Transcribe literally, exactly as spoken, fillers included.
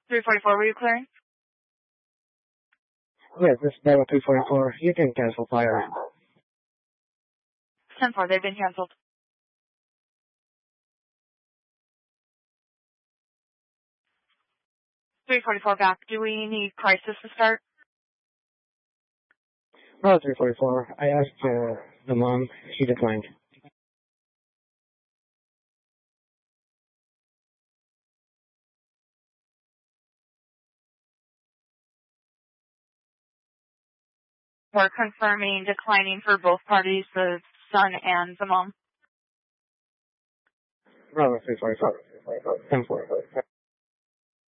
three forty-four, were you clearing? Yes, this is Bravo three forty-four. You can cancel fire. ten four, they've been canceled. three forty-four back. Do we need crisis to start? Bravo three forty-four. I asked uh, the mom. She declined. We're confirming declining for both parties, the son and the mom. Bravo three forty-four. ten four.